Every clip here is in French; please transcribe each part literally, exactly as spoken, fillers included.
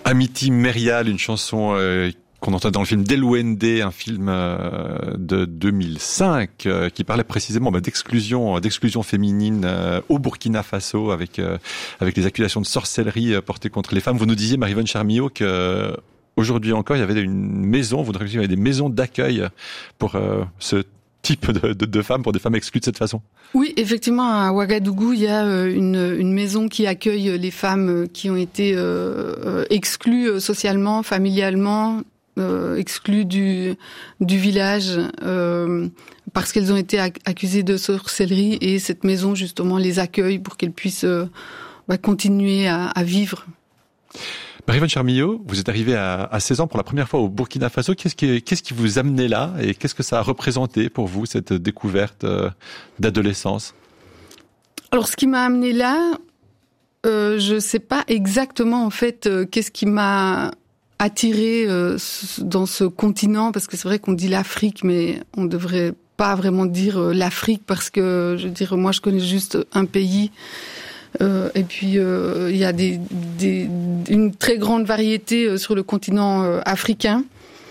Amity Merial, une chanson euh, qu'on entend dans le film Delouende, un film euh, de deux mille cinq euh, qui parlait précisément bah, d'exclusion, d'exclusion féminine euh, au Burkina Faso avec euh, avec les accusations de sorcellerie euh, portées contre les femmes. Vous nous disiez, Marie-Vonne Charmillau, que euh, aujourd'hui encore, il y avait une maison, vous nous il y avait des maisons d'accueil pour euh, ce type de, de, de femmes, pour des femmes exclues de cette façon. Oui, effectivement, à Ouagadougou, il y a une, une maison qui accueille les femmes qui ont été euh, exclues socialement, familialement, euh, exclues du, du village, euh, parce qu'elles ont été accusées de sorcellerie, et cette maison, justement, les accueille pour qu'elles puissent euh, bah, continuer à, à vivre. Marie-Vonne Charmillau, vous êtes arrivée à, à seize ans pour la première fois au Burkina Faso. Qu'est-ce qui, qu'est-ce qui vous amenait là et qu'est-ce que ça a représenté pour vous, cette découverte euh, d'adolescence? Alors, ce qui m'a amenée là, euh, je sais pas exactement en fait euh, qu'est-ce qui m'a attirée euh, dans ce continent, parce que c'est vrai qu'on dit l'Afrique, mais on devrait pas vraiment dire euh, l'Afrique, parce que je veux dire, moi je connais juste un pays. Euh, et puis il euh, y a des, des, une très grande variété euh, sur le continent euh, africain.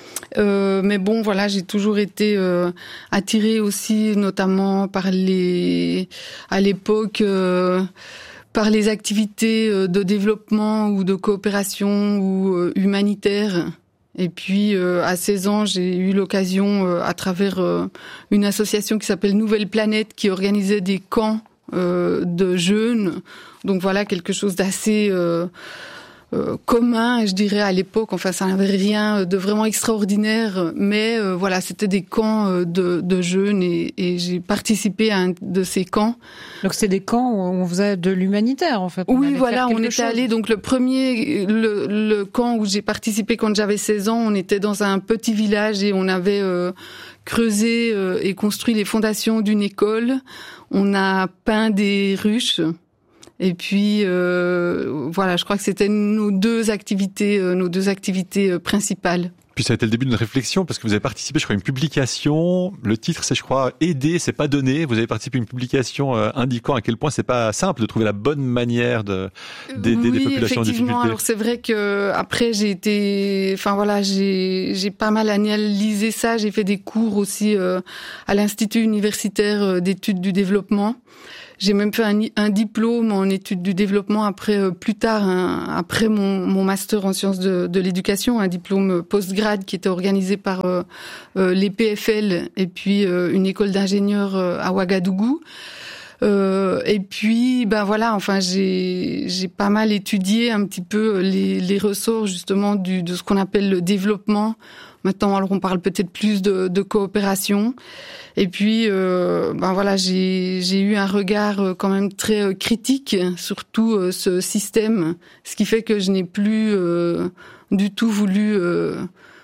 Euh, mais bon, voilà, j'ai toujours été euh, attirée aussi, notamment par les, à l'époque, euh, par les activités euh, de développement ou de coopération ou euh, humanitaire. Et puis, euh, à seize ans, j'ai eu l'occasion, euh, à travers euh, une association qui s'appelle Nouvelle Planète, qui organisait des camps Euh, de jeunes, donc voilà quelque chose d'assez euh, euh, commun, je dirais à l'époque. Enfin, ça n'avait rien de vraiment extraordinaire, mais euh, voilà, c'était des camps de, de jeunes, et, et j'ai participé à un de ces camps. Donc c'est des camps où on faisait de l'humanitaire en fait. On oui, voilà, on était chose. allé. Donc le premier, le, le camp où j'ai participé quand j'avais seize ans, on était dans un petit village et on avait euh, creusé euh, et construit les fondations d'une école. On a peint des ruches. Et puis euh, voilà, je crois que c'était nos deux activités, euh, nos deux activités euh, principales. Puis ça a été le début d'une réflexion, parce que vous avez participé, je crois, à une publication. Le titre, c'est, je crois, aider, c'est pas donner. Vous avez participé à une publication euh, indiquant à quel point c'est pas simple de trouver la bonne manière de d'aider oui, des populations en difficulté. Effectivement. Alors c'est vrai que après j'ai été, enfin voilà, j'ai j'ai pas mal analysé ça. J'ai fait des cours aussi euh, à l'Institut universitaire d'études du développement. J'ai même fait un, un diplôme en études du développement après, euh, plus tard, un, après mon, mon master en sciences de, de l'éducation, un diplôme post-grade qui était organisé par euh, euh, les P F L et puis euh, une école d'ingénieurs euh, à Ouagadougou. Euh, et puis, ben voilà, enfin, j'ai j'ai pas mal étudié un petit peu les, les ressorts justement du de ce qu'on appelle le développement. Maintenant, alors on parle peut-être plus de, de coopération. Et puis, euh, ben voilà, j'ai j'ai eu un regard quand même très critique sur tout euh, ce système, ce qui fait que je n'ai plus euh, du tout voulu euh,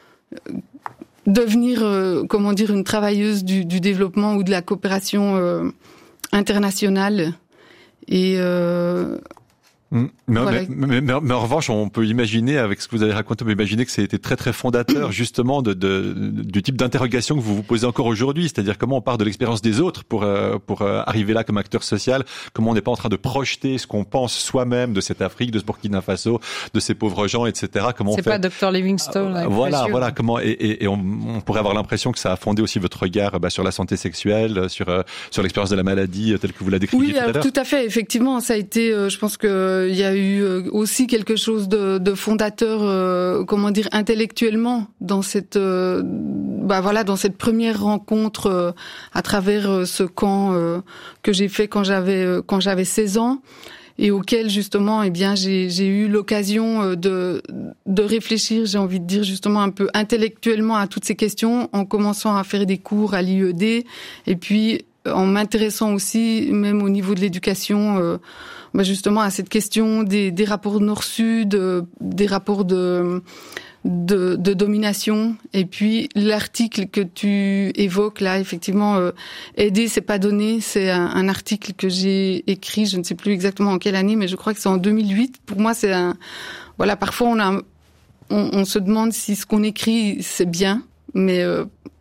devenir, euh, comment dire, une travailleuse du, du développement ou de la coopération euh, internationale. Et euh, Mmh. Mais, voilà. mais, mais, mais, mais en revanche, on peut imaginer, avec ce que vous avez raconté, on peut imaginer que ça a été très très fondateur justement de, de, de, du type d'interrogation que vous vous posez encore aujourd'hui, c'est-à-dire comment on part de l'expérience des autres pour euh, pour euh, arriver là comme acteur social, comment on n'est pas en train de projeter ce qu'on pense soi-même de cette Afrique, de ce Burkina Faso, de ces pauvres gens, et cetera. Comment c'est on fait... pas docteur Livingstone. Euh, voilà, précieux. voilà comment et, et, et on, on pourrait avoir l'impression que ça a fondé aussi votre regard bah, sur la santé sexuelle, sur euh, sur l'expérience de la maladie telle que vous la décriviez oui, tout à l'heure. Oui, tout à fait. Effectivement, ça a été, euh, je pense que il y a eu euh, aussi quelque chose de, de fondateur, euh, comment dire, intellectuellement dans cette, euh, bah voilà, dans cette première rencontre euh, à travers euh, ce camp euh, que j'ai fait quand j'avais euh, quand j'avais seize ans et auquel justement, eh bien, j'ai j'ai eu l'occasion euh, de de réfléchir, j'ai envie de dire justement un peu intellectuellement à toutes ces questions en commençant à faire des cours à l'I E D et puis en m'intéressant aussi, même au niveau de l'éducation, euh, bah justement à cette question des, des rapports nord-sud, euh, des rapports de, de, de domination. Et puis l'article que tu évoques là, effectivement, euh, aider, c'est pas donner. C'est un, un article que j'ai écrit, je ne sais plus exactement en quelle année, mais je crois que c'est en deux mille huit. Pour moi, c'est un, voilà, parfois on a, on, on se demande si ce qu'on écrit c'est bien, mais euh,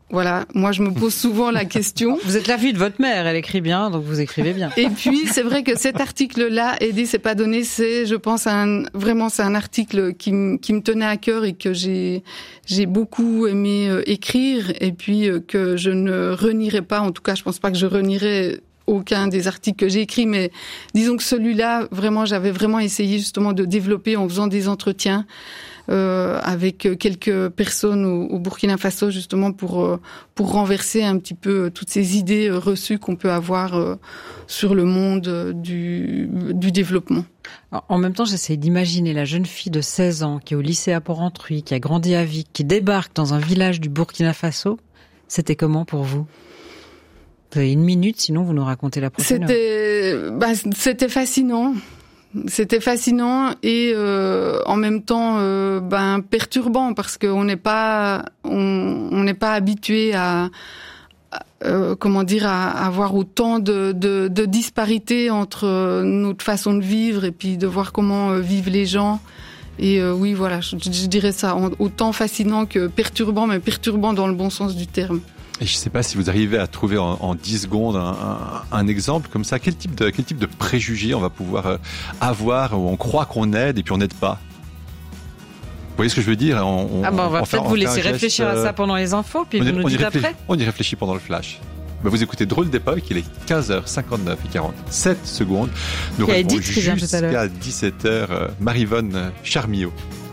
Voilà, moi je me pose souvent la question. Vous êtes la fille de votre mère, elle écrit bien, donc vous écrivez bien. Et puis c'est vrai que cet article-là, aider c'est pas donné, c'est, je pense, un, vraiment c'est un article qui, m- qui me tenait à cœur et que j'ai j'ai beaucoup aimé euh, écrire, et puis euh, que je ne renierai pas. En tout cas, je pense pas que je renierai aucun des articles que j'ai écrits, mais disons que celui-là, vraiment, j'avais vraiment essayé justement de développer en faisant des entretiens. Euh, avec quelques personnes au, au Burkina Faso, justement pour euh, pour renverser un petit peu toutes ces idées euh, reçues qu'on peut avoir euh, sur le monde euh, du du développement. Alors, en même temps, j'essaie d'imaginer la jeune fille de seize ans qui est au lycée à Port-Rentruy, qui a grandi à Vic, qui débarque dans un village du Burkina Faso. C'était comment pour vous ? Vous avez une minute, sinon vous nous racontez la prochaine heure. C'était bah, c'était fascinant. C'était fascinant et euh, en même temps euh, ben perturbant, parce qu'on n'est pas on on n'est pas habitué à, à euh, comment dire à, à avoir autant de, de de disparités entre notre façon de vivre et puis de voir comment euh, vivent les gens. Et euh, oui, voilà, je, je dirais ça, autant fascinant que perturbant, mais perturbant dans le bon sens du terme. Et je ne sais pas si vous arrivez à trouver en, en dix secondes un, un, un exemple comme ça. Quel type de, quel type de préjugés on va pouvoir avoir, où on croit qu'on aide et puis on n'aide pas? Vous voyez ce que je veux dire? on, on, Ah bah on va on peut-être fait, vous laisser geste, réfléchir à ça pendant les infos, puis on vous y, nous on dites y réfléchit, après. On y réfléchit pendant le flash. Bah vous écoutez Drôle d'époque, il est quinze heures cinquante-neuf et quarante-sept secondes. Nous Il y a revenons Edith qui vient tout à l'heure. jusqu'à dix-sept heures. Marivonne Charmillot.